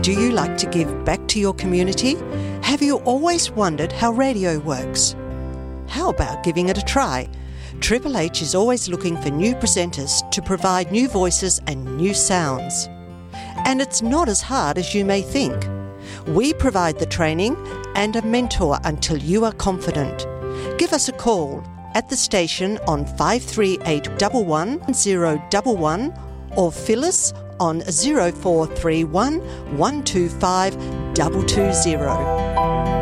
Do you like to give back to your community? Have you always wondered how radio works? How about giving it a try? Triple H is always looking for new presenters to provide new voices and new sounds. And it's not as hard as you may think. We provide the training and a mentor until you are confident. Give us a call at the station on 538 11 or Phyllis on 0431 125 220.